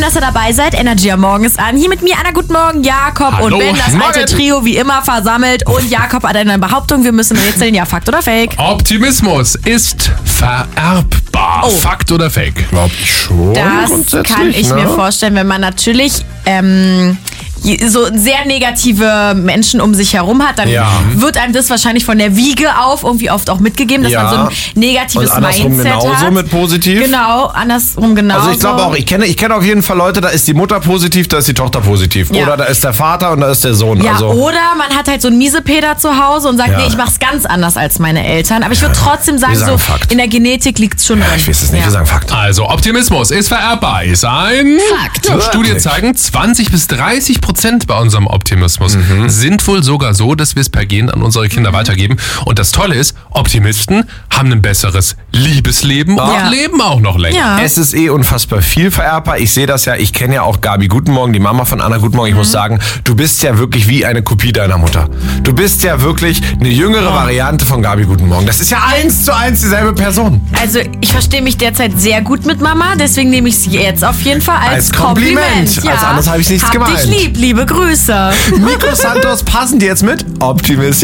dass ihr dabei seid. Energy am Morgen ist an. Hier mit mir, Anna, guten Morgen, Jakob Hallo, und Ben, das alte Morgen. Trio, wie immer versammelt. Und Jakob hat eine Behauptung, wir müssen rätseln, ja, Fakt oder Fake? Optimismus ist vererbbar. Oh. Fakt oder Fake? Glaub ich schon. Das grundsätzlich, kann ich ne? mir vorstellen, wenn man natürlich so sehr negative Menschen um sich herum hat, dann Ja. wird einem das wahrscheinlich von der Wiege auf irgendwie oft auch mitgegeben, dass man so ein negatives und andersrum Mindset genauso hat. mit positiv. Genau, andersrum genauso. Also ich glaube auch, ich kenne auf jeden Fall Leute, da ist die Mutter positiv, da ist die Tochter positiv. Ja. Oder da ist der Vater und da ist der Sohn. Ja, also, oder man hat halt so einen Miesepeter zu Hause und sagt, Ja. nee, ich mach's ganz anders als meine Eltern. Aber ich würde trotzdem sagen, wir sagen so Fakt. in der Genetik liegt's schon drin. ich weiß es nicht, wir sagen Fakt. Also, Optimismus ist vererbbar. Ist ein Fakt. Ja, Studien wirklich. zeigen, 20-30% bei unserem Optimismus sind wohl sogar so, dass wir es per Gen an unsere Kinder weitergeben. Und das Tolle ist, Optimisten haben ein besseres Liebesleben Ja. und leben auch noch länger. Ja. Es ist unfassbar viel vererbbar. Ich sehe das ja, ich kenne ja auch Gabi Guten Morgen, die Mama von Anna Guten Morgen. Ich muss sagen, du bist ja wirklich wie eine Kopie deiner Mutter. Du bist ja wirklich eine jüngere Variante von Gabi Guten Morgen. Das ist ja 1:1 dieselbe Person. Also ich verstehe mich derzeit sehr gut mit Mama, deswegen nehme ich es jetzt auf jeden Fall als Als Kompliment. Ja. Als anderes habe ich nichts Hab gemeint. dich lieb, liebe Grüße. Nico Santos, passen die jetzt mit? Optimist.